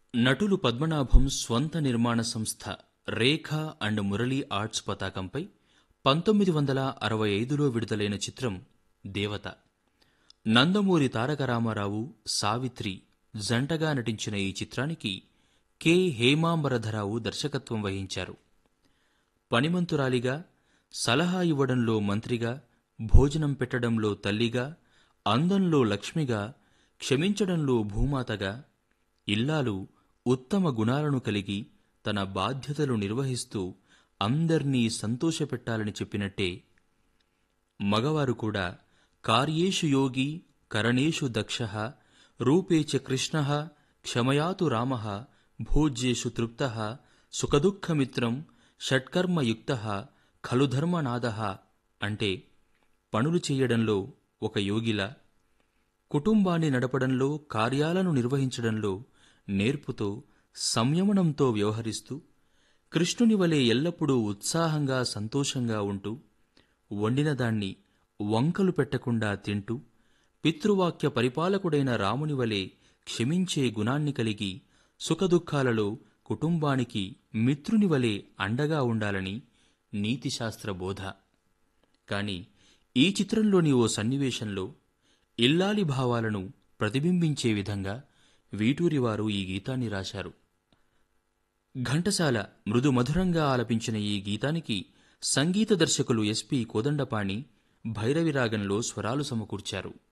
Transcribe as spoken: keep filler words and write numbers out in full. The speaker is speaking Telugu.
నటులు పద్మనాభం స్వంత నిర్మాణ సంస్థ రేఖ అండ్ మురళీ ఆర్ట్స్ పతాకంపై పంతొమ్మిది వందల అరవై ఐదులో విడుదలైన చిత్రం దేవత. నందమూరి తారక రామారావు, సావిత్రి జంటగా నటించిన ఈ చిత్రానికి కె హేమాంబరధరావు దర్శకత్వం వహించారు. పనిమంతురాలిగా, సలహా ఇవ్వడంలో మంత్రిగా, భోజనం పెట్టడంలో తల్లిగా, అందంలో లక్ష్మిగా, క్షమించడంలో భూమాతగా, ఇల్లాలు ఉత్తమ గుణాలను కలిగి తన బాధ్యతలు నిర్వహిస్తూ అందర్నీ సంతోషపెట్టాలని చెప్పినట్టే మగవారు కూడా కార్యేషు యోగి కరణేషు దక్షః రూపే చ కృష్ణః క్షమయాతు రామః భోజ్యేషు తృప్తః సుఖదుఃఖమిత్రం షట్కర్మయుక్తః ఖలు ధర్మనాథః అంటే పనులు చేయడంలో ఒక యోగిలా, కుటుంబాన్ని నడపడంలో, కార్యాలను నిర్వహించడంలో నేర్పుతో, సంయమనంతో వ్యవహరిస్తూ, కృష్ణుని వలె ఎల్లప్పుడూ ఉత్సాహంగా సంతోషంగా ఉంటూ, వండిన దాన్ని వంకలు పెట్టకుండా తింటూ, పితృవాక్య పరిపాలకుడైన రాముని వలె క్షమించే గుణాన్ని కలిగి, సుఖదుఖాలలో కుటుంబానికి మిత్రుని వలె అండగా ఉండాలని నీతిశాస్త్ర బోధ. కాని ఈ చిత్రంలోని ఓ సన్నివేశంలో ఇల్లాలి భావాలను ప్రతిబింబించే విధంగా వీటూరివారు ఈ గీతాన్ని రాశారు. ఘంటసాల మృదు మధురంగా ఆలపించిన ఈ గీతానికి సంగీత దర్శకులు ఎస్పి కోదండపాణి భైరవిరాగంలో స్వరాలు సమకూర్చారు.